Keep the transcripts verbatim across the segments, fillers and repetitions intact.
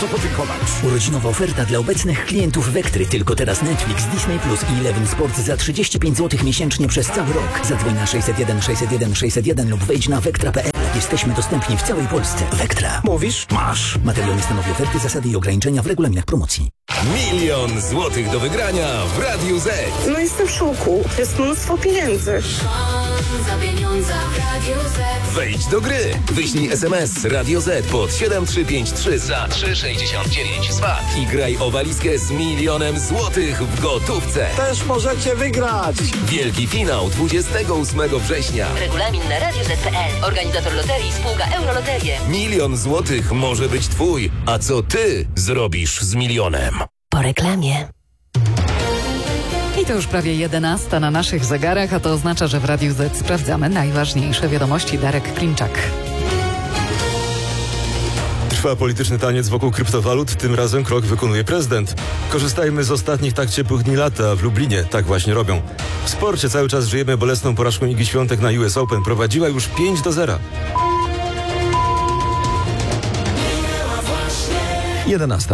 bardzo podziękować. Urodzinowa oferta dla obecnych klientów Vectry. Tylko teraz Netflix, Disney Plus i Eleven Sports za trzydzieści pięć złotych miesięcznie przez cały rok. Zadzwoń na sześćset jeden sześćset jeden sześćset jeden lub wejdź na vectra kropka p l. Jesteśmy dostępni w całej Polsce. Vectra. Mówisz? Masz. Materiał nie stanowi oferty, zasady i ograniczenia w regulaminach promocji. Milion złotych do wygrania w Radiu Z. No jestem w szoku. Jest mnóstwo pieniędzy. Za pieniądze w Radiu Z. Wejdź do gry. Wyślij es em es Radio Z pod siedem trzy pięć trzy za trzy sześćdziesiąt dziewięć z V A T i graj o walizkę z milionem złotych w gotówce. Też możecie wygrać. Wielki finał dwudziestego ósmego września. Regulamin na radio zet kropka p l. Organizator loterii spółka Euroloterie. Milion złotych może być twój. A co ty zrobisz z milionem? Po reklamie. I to już prawie jedenasta na naszych zegarach, a to oznacza, że w Radiu Z sprawdzamy najważniejsze wiadomości. Darek Klimczak. Trwa polityczny taniec wokół kryptowalut, tym razem krok wykonuje prezydent. Korzystajmy z ostatnich tak ciepłych dni lata, w Lublinie tak właśnie robią. W sporcie cały czas żyjemy bolesną porażką Igi Świątek na U S Open, prowadziła już pięć do zera. jedenasta.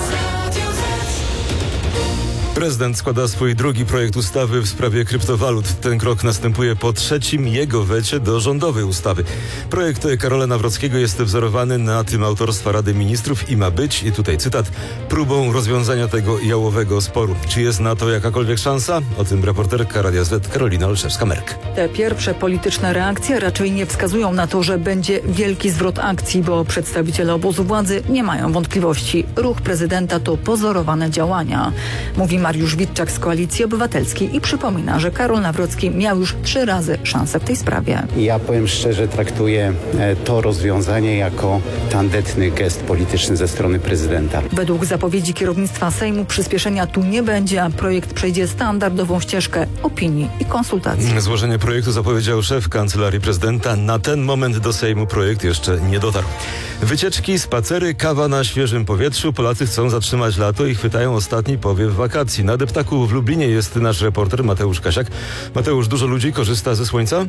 Prezydent składa swój drugi projekt ustawy w sprawie kryptowalut. Ten krok następuje po trzecim jego wecie do rządowej ustawy. Projekt Karola Nawrockiego jest wzorowany na tym autorstwa Rady Ministrów i ma być, i tutaj cytat, próbą rozwiązania tego jałowego sporu. Czy jest na to jakakolwiek szansa? O tym reporterka Radia Z Karolina Olszewska-Merk. Te pierwsze polityczne reakcje raczej nie wskazują na to, że będzie wielki zwrot akcji, bo przedstawiciele obozu władzy nie mają wątpliwości. Ruch prezydenta to pozorowane działania, mówi Mariusz Witczak z Koalicji Obywatelskiej i przypomina, że Karol Nawrocki miał już trzy razy szansę w tej sprawie. Ja powiem szczerze, traktuję to rozwiązanie jako tandetny gest polityczny ze strony prezydenta. Według zapowiedzi kierownictwa Sejmu przyspieszenia tu nie będzie, a projekt przejdzie standardową ścieżkę opinii i konsultacji. Złożenie projektu zapowiedział szef Kancelarii Prezydenta. Na ten moment do Sejmu projekt jeszcze nie dotarł. Wycieczki, spacery, kawa na świeżym powietrzu. Polacy chcą zatrzymać lato i chwytają ostatni powiew wakacji. Na deptaku w Lublinie jest nasz reporter Mateusz Kasiak. Mateusz, dużo ludzi korzysta ze słońca?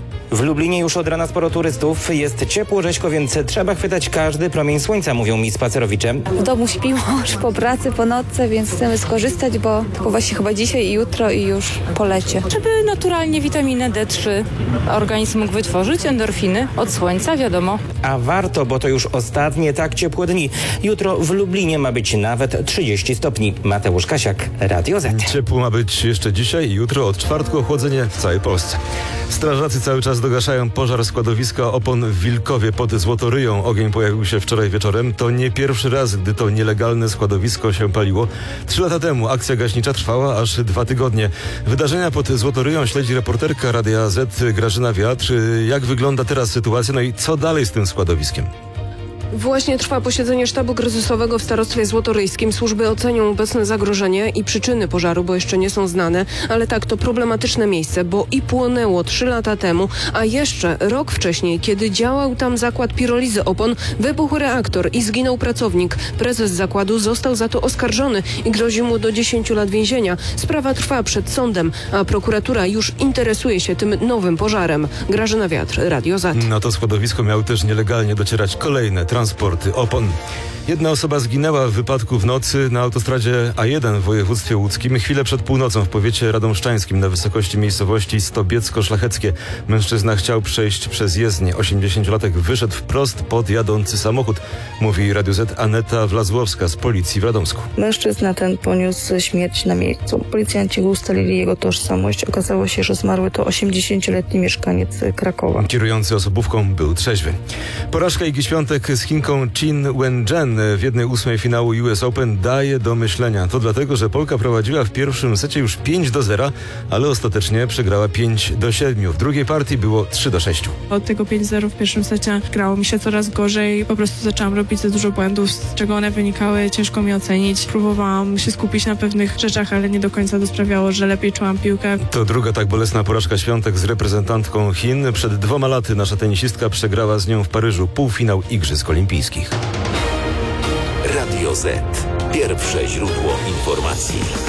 W Lublinie już od rana sporo turystów. Jest ciepło, rzeźko, więc trzeba chwytać każdy promień słońca, mówią mi spacerowicze. W domu śpimy już po pracy, po nocce, więc chcemy skorzystać, bo tylko właśnie chyba dzisiaj i jutro i już po lecie. Żeby naturalnie witaminę D trzy organizm mógł wytworzyć, endorfiny od słońca, wiadomo. A warto, bo to już ostatnie tak ciepłe dni. Jutro w Lublinie ma być nawet trzydzieści stopni. Mateusz Kasiak, Radio Z. Ciepło ma być jeszcze dzisiaj i jutro, od czwartku ochłodzenie w całej Polsce. Strażacy cały czas dogaszają pożar składowiska opon w Wilkowie pod Złotoryją. Ogień pojawił się wczoraj wieczorem. To nie pierwszy raz, gdy to nielegalne składowisko się paliło. Trzy lata temu akcja gaśnicza trwała aż dwa tygodnie. Wydarzenia pod Złotoryją śledzi reporterka Radia Z Grażyna Wiatr. Jak wygląda teraz sytuacja? No i co dalej z tym składowiskiem? Właśnie trwa posiedzenie sztabu kryzysowego w starostwie złotoryjskim. Służby ocenią obecne zagrożenie i przyczyny pożaru, bo jeszcze nie są znane. Ale tak, to problematyczne miejsce, bo i płonęło trzy lata temu, a jeszcze rok wcześniej, kiedy działał tam zakład pirolizy opon, wybuchł reaktor i zginął pracownik. Prezes zakładu został za to oskarżony i grozi mu do dziesięciu lat więzienia. Sprawa trwa przed sądem, a prokuratura już interesuje się tym nowym pożarem. Grażyna Wiatr, Radio Z. Na to składowisko miały też nielegalnie docierać kolejne transporty opon. Jedna osoba zginęła w wypadku w nocy na autostradzie A jeden w województwie łódzkim. Chwilę przed północą w powiecie radomszczańskim na wysokości miejscowości Stobiecko-Szlacheckie. Mężczyzna chciał przejść przez jezdnię. osiemdziesięciolatek wyszedł wprost pod jadący samochód, mówi Radio Z Aneta Wlazłowska z policji w Radomsku. Mężczyzna ten poniósł śmierć na miejscu. Policjanci ustalili jego tożsamość. Okazało się, że zmarły to osiemdziesięcioletni mieszkaniec Krakowa. Kierujący osobówką był trzeźwy. Porażka Igi Świątek z Chinką Qin Wenzhen w jednej ósmej finału U S Open daje do myślenia. To dlatego, że Polka prowadziła w pierwszym secie już pięć do zera, ale ostatecznie przegrała pięć do siedmiu. W drugiej partii było trzy do sześciu. Od tego pięć zero w pierwszym secie grało mi się coraz gorzej. Po prostu zaczęłam robić za dużo błędów, z czego one wynikały, ciężko mi ocenić. Próbowałam się skupić na pewnych rzeczach, ale nie do końca to sprawiało, że lepiej czułam piłkę. To druga tak bolesna porażka Świątek z reprezentantką Chin. Przed dwoma laty nasza tenisistka przegrała z nią w Paryżu półfinał Igrzysk Olimpijskich. Radio Z. Pierwsze źródło informacji.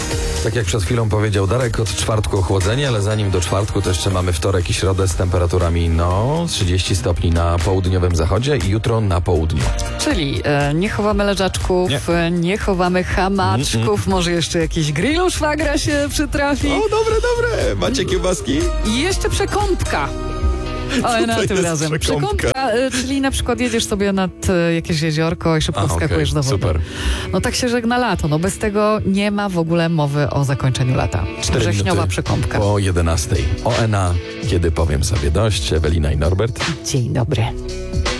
Tak jak przed chwilą powiedział Darek, od czwartku ochłodzenie, ale zanim do czwartku to jeszcze mamy wtorek i środę z temperaturami no trzydzieści stopni na południowym zachodzie i jutro na południu. Czyli e, nie chowamy leżaczków, nie, e, nie chowamy hamaczków, mm, mm. może jeszcze jakiś grillu szwagra się przytrafi. O, dobre, dobre. Macie kiełbaski? I jeszcze przekąpka. Ale na tym razem. Przekąpka? Przekąpka, y, czyli na przykład jedziesz sobie nad y, jakieś jeziorko i szybko A, wskakujesz okay, do wody. Super. No tak się żegna lato. No bez tego nie ma w ogóle mowy o zakończeniu lata. Wrześniowa przekąpka. Po jedenastej. O N A, kiedy powiem sobie dość. Ewelina i Norbert. Dzień dobry.